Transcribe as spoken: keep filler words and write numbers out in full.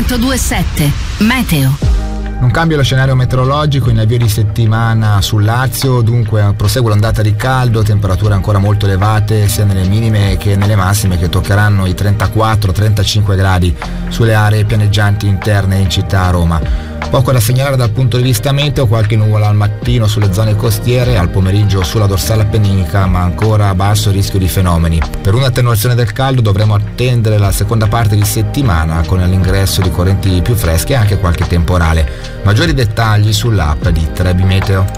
centodue e sette Meteo. Non cambia lo scenario meteorologico in avvio di settimana sul Lazio, dunque prosegue l'ondata di caldo, temperature ancora molto elevate sia nelle minime che nelle massime, che toccheranno i trentaquattro trentacinque gradi sulle aree pianeggianti interne in città a Roma. Poco da segnalare dal punto di vista meteo, qualche nuvola al mattino sulle zone costiere, al pomeriggio sulla dorsale appenninica, ma ancora basso rischio di fenomeni. Per un'attenuazione del caldo dovremo attendere la seconda parte di settimana con l'ingresso di correnti più fresche e anche qualche temporale. Maggiori dettagli sull'app di Trebi Meteo.